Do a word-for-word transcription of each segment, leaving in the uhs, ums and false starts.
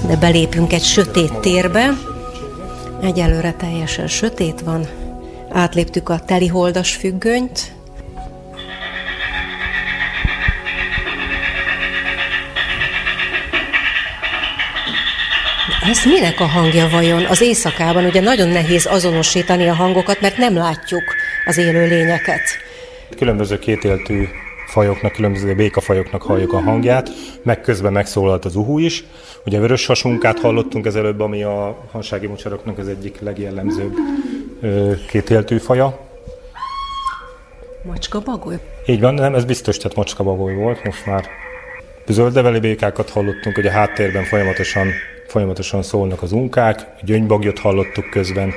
de belépünk egy sötét térbe. Egyelőre teljesen sötét van. Átléptük a teliholdas függönyt. Ez minek a hangja vajon? Az éjszakában ugye nagyon nehéz azonosítani a hangokat, mert nem látjuk az élő lényeket. Különböző kétéltű fajoknak, különböző békafajoknak halljuk a hangját, meg közben megszólalt az uhu is. Ugye a vörös hasunkát hallottunk ez előbb, ami a hansági mocsaroknak az egyik legjellemzőbb kétéltű faja. Macskabagoly? Így van, nem, ez biztos, tehát macskabagoly volt, most már zöldeveli békákat hallottunk, hogy a háttérben folyamatosan, folyamatosan szólnak az unkák, a gyöngybagyot hallottuk közben.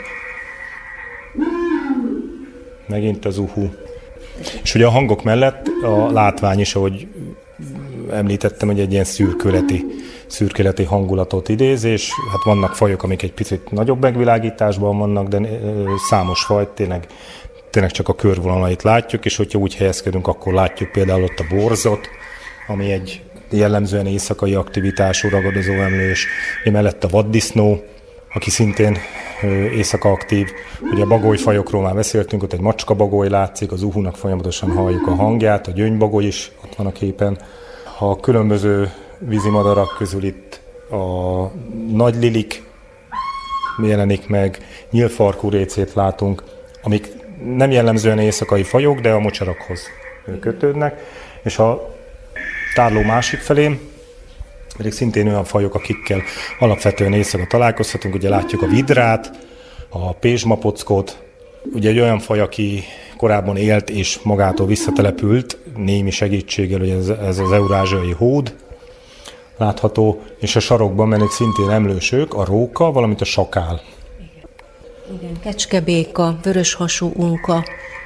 Megint az uhu. És ugye a hangok mellett a látvány is, ahogy említettem, hogy egy ilyen szürkületi, szürkületi hangulatot idéz, és hát vannak fajok, amik egy picit nagyobb megvilágításban vannak, de számos faj tényleg, tényleg csak a körvonalait látjuk, és hogyha úgy helyezkedünk, akkor látjuk például ott a borzot, ami egy jellemzően éjszakai aktivitású ragadozó emlős, emellett a vaddisznó, aki szintén éjszaka aktív. Ugye a bagolyfajokról már beszéltünk, ott egy macskabagoly látszik, az uhunak folyamatosan halljuk a hangját, a gyöngybagoly is ott van a képen. A különböző vízimadarak közül itt a nagylilik jelenik meg, nyílfarkú récét látunk, amik nem jellemzően éjszakai fajok, de a mocsarakhoz kötődnek. És a tárló másik felén pedig szintén olyan fajok, akikkel alapvetően éjszaka találkozhatunk. Ugye látjuk a vidrát, a pézsmapockot, ugye egy olyan faj, aki korábban élt és magától visszatelepült, némi segítséggel, hogy ez, ez az eurázsiai hód látható, és a sarokban mennek szintén emlősök, a róka, valamint a sakál. Igen, kecskebéka, vöröshasú unka,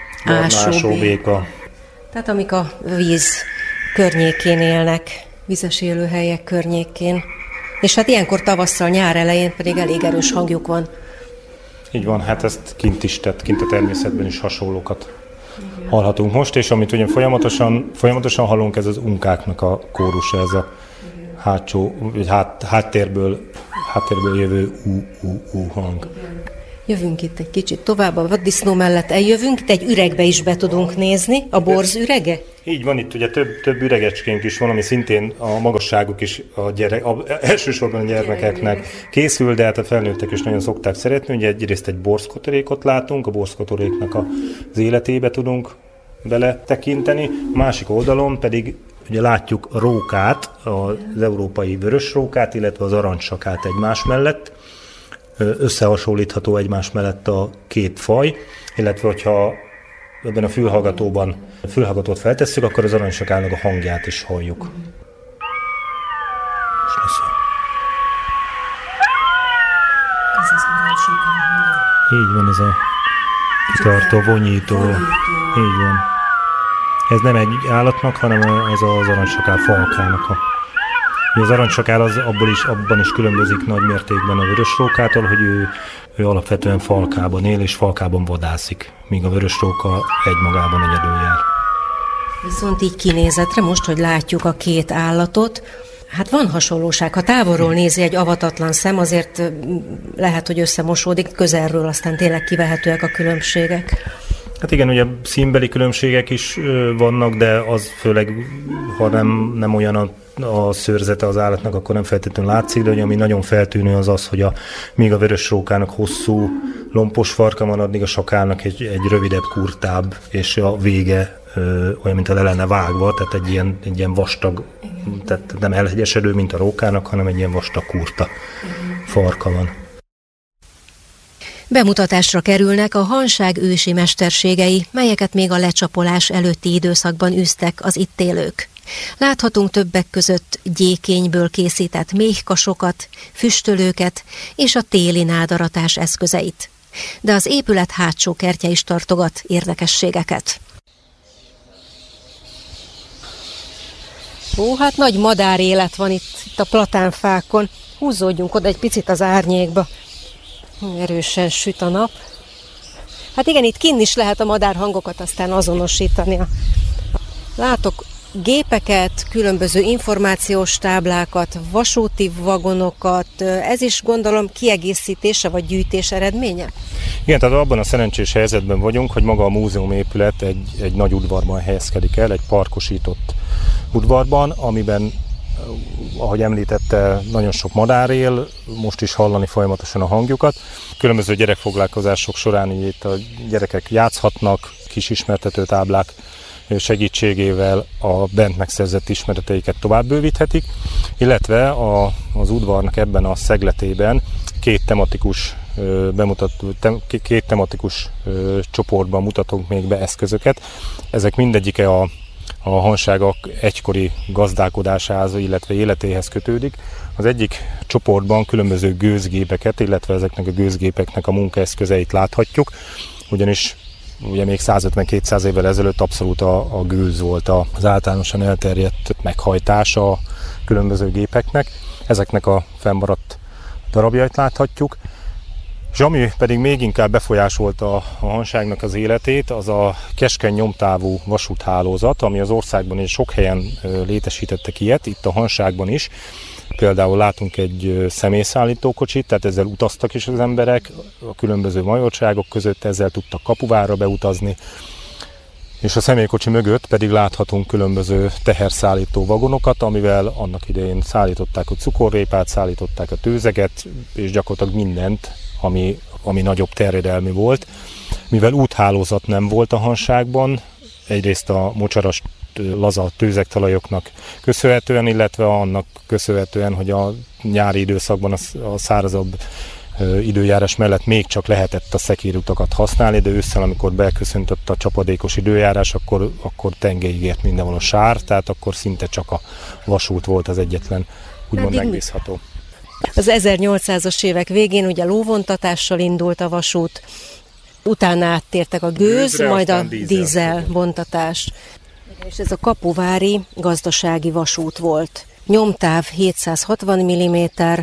ásóbéka. Tehát amik a víz környékén élnek, vizes élőhelyek környékén. És hát ilyenkor tavasszal, nyár elején pedig elég erős hangjuk van. Így van, hát ezt kint is tett, kint a természetben is hasonlókat igen. hallhatunk most, és amit ugye folyamatosan, folyamatosan hallunk, ez az unkáknak a kórusa, ez a igen. hátsó, vagy hát, háttérből, háttérből jövő ú-ú-ú hang. Igen. Jövünk itt egy kicsit tovább, a vaddisznó mellett eljövünk, itt egy üregbe is be tudunk nézni, a borz ürege? Így van, itt ugye több, több üregecskénk is van, ami szintén a magasságuk is a gyerek, a, elsősorban a gyermekeknek készül, de hát a felnőttek is nagyon szokták szeretni. Ugye egyrészt egy borzkotorékot látunk, a borzkotoréknak az életébe tudunk bele tekinteni, a másik oldalon pedig ugye látjuk a rókát, az európai vörös rókát, illetve az aranysakát egymás mellett. Összehasonlítható egymás mellett a két faj, illetve hogyha ebben a fülhallgatóban fülhallgatót feltesszük, akkor az aranysakának a hangját is halljuk. Ez az aranysakál hangja. Így van, ez a kitartó, vonyító. Így van. Ez nem egy állatnak, hanem ez az aranysakál falkának a. Az aranysakál az abból is, abban is különbözik nagy mértékben a vörösrókától, hogy ő, ő alapvetően falkában él és falkában vadászik, míg a vörösróka egymagában egyedül jár. Viszont így kinézetre, most, hogy látjuk a két állatot, hát van hasonlóság. Ha távolról nézi egy avatatlan szem, azért lehet, hogy összemosódik, közelről aztán tényleg kivehetőek a különbségek. Hát igen, ugye színbeli különbségek is vannak, de az főleg, ha nem, nem olyan a, a szőrzete az állatnak, akkor nem feltétlenül látszik, de ugye, ami nagyon feltűnő az az, hogy a, míg a vörösrókának hosszú, lompos farka van, addig a sakálnak egy, egy rövidebb, kurtább, és a vége ö, olyan, mint a le lenne vágva, tehát egy ilyen, egy ilyen vastag, tehát nem elhegyesedő, mint a rókának, hanem egy ilyen vastag, kurta farka van. Bemutatásra kerülnek a hanság ősi mesterségei, melyeket még a lecsapolás előtti időszakban űztek az itt élők. Láthatunk többek között gyékényből készített méhkasokat, füstölőket és a téli nádaratás eszközeit. De az épület hátsó kertje is tartogat érdekességeket. Ó, hát nagy madárélet van itt, itt a platánfákon. Húzódjunk oda egy picit az árnyékba. Erősen süt a nap. Hát igen, itt kinn is lehet a madárhangokat aztán azonosítani. Látok Gépeket, különböző információs táblákat, vasúti vagonokat, ez is gondolom kiegészítése vagy gyűjtés eredménye? Igen, tehát abban a szerencsés helyzetben vagyunk, hogy maga a múzeum épület egy, egy nagy udvarban helyezkedik el, egy parkosított udvarban, amiben, ahogy említette, nagyon sok madár él, most is hallani folyamatosan a hangjukat. Különböző gyerekfoglalkozások során itt a gyerekek játszhatnak, kis ismertető táblák segítségével a bent megszerzett ismereteiket tovább bővíthetik, illetve a, az udvarnak ebben a szegletében két tematikus, bemutató, tem, két tematikus csoportban mutatunk még be eszközöket. Ezek mindegyike a, a hanságok egykori gazdálkodásához, illetve életéhez kötődik. Az egyik csoportban különböző gőzgépeket, illetve ezeknek a gőzgépeknek a munkaeszközeit láthatjuk, ugyanis ugye még százötven-kétszáz évvel ezelőtt abszolút a, a gőz volt az általánosan elterjedt meghajtása a különböző gépeknek. Ezeknek a fennmaradt darabjait láthatjuk. És ami pedig még inkább befolyásolta a hanságnak az életét, az a keskeny nyomtávú vasúthálózat, ami az országban is sok helyen létesítettek ilyet, itt a hanságban is. Például látunk egy személyszállítókocsit, tehát ezzel utaztak is az emberek, a különböző majorságok között ezzel tudtak Kapuvárra beutazni, és a személykocsi mögött pedig láthatunk különböző teherszállító vagonokat, amivel annak idején szállították a cukorrépát, szállították a tőzeget, és gyakorlatilag mindent, ami, ami nagyobb terjedelmű volt. Mivel úthálózat nem volt a hanságban, egyrészt a mocsaras laza tőzegtalajoknak köszönhetően, illetve annak köszönhetően, hogy a nyári időszakban a szárazabb időjárás mellett még csak lehetett a szekérutakat használni, de ősszel, amikor beköszöntött a csapadékos időjárás, akkor, akkor tengelyig ért mindenhol a sár, tehát akkor szinte csak a vasút volt az egyetlen úgymond megbízható. Az ezernyolcszázas évek végén ugye lóvontatással indult a vasút, utána áttértek a gőz, Gőzre, majd a dízel vontatás. És ez a kapuvári gazdasági vasút volt. Nyomtáv hétszázhatvan milliméter,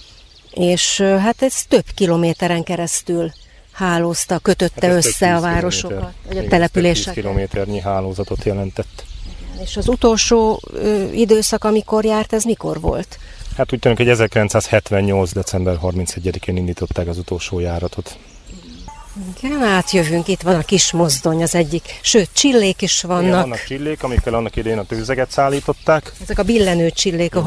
és hát ez több kilométeren keresztül hálózta, kötötte hát össze a városokat, vagy a településeket. tíz kilométernyi hálózatot jelentett. És az utolsó ö, időszak, amikor járt, ez mikor volt? Hát úgy tűnik, hogy ezerkilencszázhetvennyolc. december harmincegyedikén indították az utolsó járatot. Igen, átjövünk, itt van a kis mozdony az egyik, sőt, csillék is vannak. Igen, vannak csillék, amikkel annak idején a tőzeget szállították. Ezek a billenő csillék,